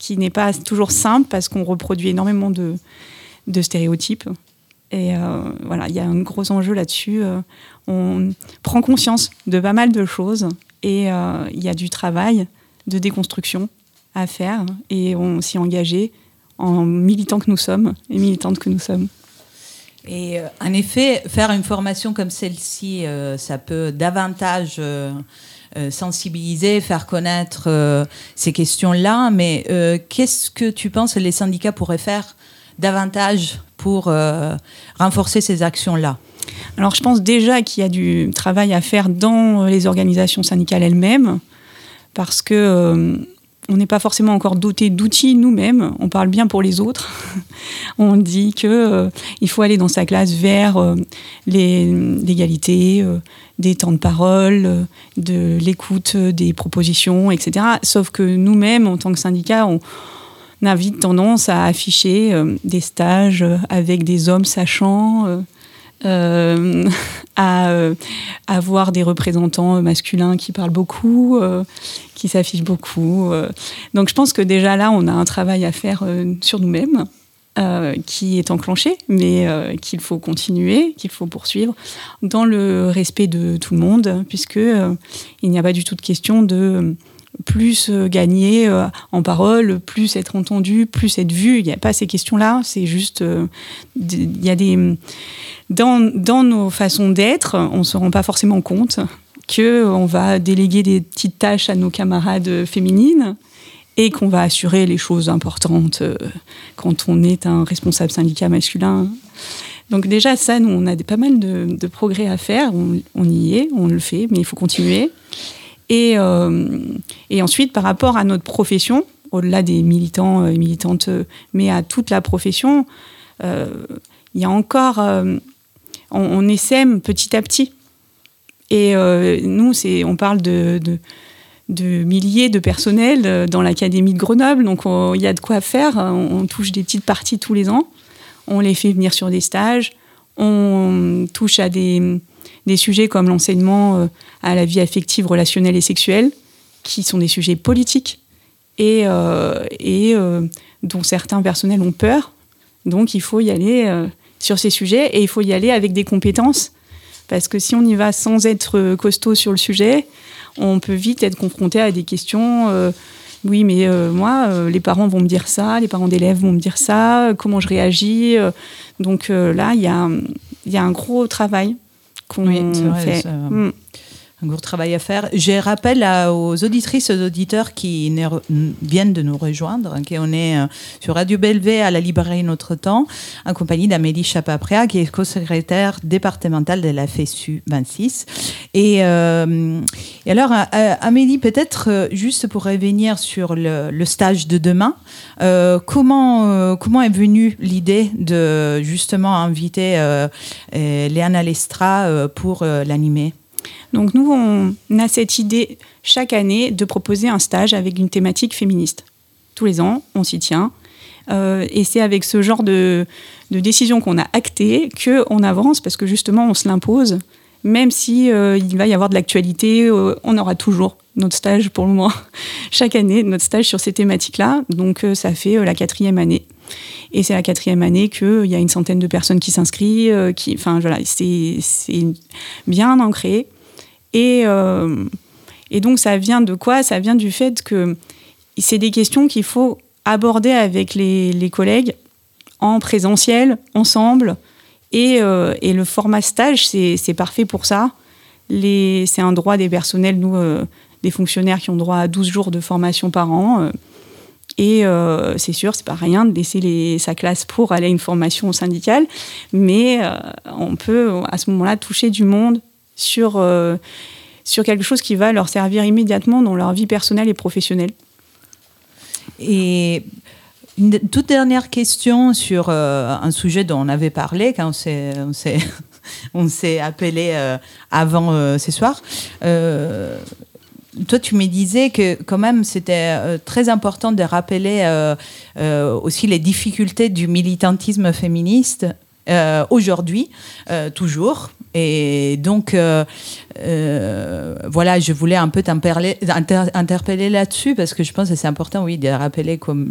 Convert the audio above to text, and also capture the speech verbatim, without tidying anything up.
qui n'est pas toujours simple parce qu'on reproduit énormément de, de stéréotypes. Et euh, voilà, il y a un gros enjeu là-dessus. Euh, on prend conscience de pas mal de choses et euh, il y a du travail de déconstruction à faire et on s'y est engagé en militants que nous sommes et militantes que nous sommes. Et euh, en effet, faire une formation comme celle-ci, euh, ça peut davantage euh, euh, sensibiliser, faire connaître euh, ces questions-là. Mais euh, qu'est-ce que tu penses que les syndicats pourraient faire davantage pour euh, renforcer ces actions-là ? Alors, je pense déjà qu'il y a du travail à faire dans les organisations syndicales elles-mêmes, parce que euh, on n'est pas forcément encore doté d'outils nous-mêmes. On parle bien pour les autres. On dit que euh, il faut aller dans sa classe vers euh, les, l'égalité, euh, des temps de parole, euh, de l'écoute des propositions, et cetera. Sauf que nous-mêmes, en tant que syndicat, on On a vite tendance à afficher euh, des stages euh, avec des hommes sachants, euh, euh, à euh, avoir des représentants masculins qui parlent beaucoup, euh, qui s'affichent beaucoup. Euh. Donc je pense que déjà là, on a un travail à faire euh, sur nous-mêmes, euh, qui est enclenché, mais euh, qu'il faut continuer, qu'il faut poursuivre, dans le respect de tout le monde, puisque euh, il n'y a pas du tout de question de plus gagner euh, en parole, plus être entendu, plus être vu. Il n'y a pas ces questions-là. C'est juste, euh, il y a des dans dans nos façons d'être, on se rend pas forcément compte que on va déléguer des petites tâches à nos camarades féminines et qu'on va assurer les choses importantes euh, quand on est un responsable syndicat masculin. Donc déjà ça, nous on a des, pas mal de, de progrès à faire. On, on y est, on le fait, mais il faut continuer. Et, euh, et ensuite, par rapport à notre profession, au-delà des militants et militantes, mais à toute la profession, euh, il y a encore... Euh, on, on essaime petit à petit. Et euh, nous, c'est, on parle de, de, de milliers de personnels dans l'Académie de Grenoble, donc il y a de quoi faire. On, on touche des petites parties tous les ans. On les fait venir sur des stages. On touche à des... des sujets comme l'enseignement euh, à la vie affective, relationnelle et sexuelle, qui sont des sujets politiques et, euh, et euh, dont certains personnels ont peur. Donc il faut y aller euh, sur ces sujets et il faut y aller avec des compétences. Parce que si on y va sans être costaud sur le sujet, on peut vite être confronté à des questions... Euh, oui, mais euh, moi, euh, les parents vont me dire ça, les parents d'élèves vont me dire ça, euh, comment je réagis. Euh, donc euh, là, il y a, y a un gros travail qu'on oui, c'est vrai, fait. C'est un, mm. un gros travail à faire. Je rappelle à, aux auditrices et aux auditeurs qui ne, viennent de nous rejoindre qu'on est euh, sur Radio Bellevée à la librairie Notre Temps, en compagnie d'Amélie Chapapréa, qui est co-secrétaire départementale de la F E S U vingt-six. Et, euh, et alors, euh, Amélie, peut-être euh, juste pour revenir sur le, le stage de demain, euh, comment, euh, comment est venue l'idée de justement inviter euh, euh, Léana Lestra euh, pour euh, l'animer ? Donc nous, on a cette idée chaque année de proposer un stage avec une thématique féministe. Tous les ans, on s'y tient. Euh, et c'est avec ce genre de, de décision qu'on a actée qu'on avance, parce que justement, on se l'impose. Même si euh, il va y avoir de l'actualité, euh, on aura toujours notre stage pour le moment. Chaque année, notre stage sur ces thématiques-là. Donc euh, ça fait euh, la quatrième année. Et c'est la quatrième année qu'il y a une centaine de personnes qui s'inscrivent. Euh, qui, enfin, voilà, c'est, c'est bien ancré. Et, euh, et donc, ça vient de quoi ? Ça vient du fait que c'est des questions qu'il faut aborder avec les, les collègues en présentiel, ensemble. Et, euh, et le format stage, c'est, c'est parfait pour ça. Les, c'est un droit des personnels, nous, euh, des fonctionnaires qui ont droit à douze jours de formation par an. Euh, et euh, c'est sûr, c'est pas rien de laisser les, sa classe pour aller à une formation syndicale. Mais euh, on peut, à ce moment-là, toucher du monde sur, euh, sur quelque chose qui va leur servir immédiatement dans leur vie personnelle et professionnelle. Et une toute dernière question sur euh, un sujet dont on avait parlé quand on s'est, on s'est, on s'est appelé euh, avant euh, ce soir. Euh, toi, tu me disais que quand même c'était euh, très important de rappeler euh, euh, aussi les difficultés du militantisme féministe euh, aujourd'hui, euh, toujours. Et donc, euh, euh, voilà, je voulais un peu t'interpeller, inter, interpeller là-dessus parce que je pense que c'est important, oui, de rappeler comme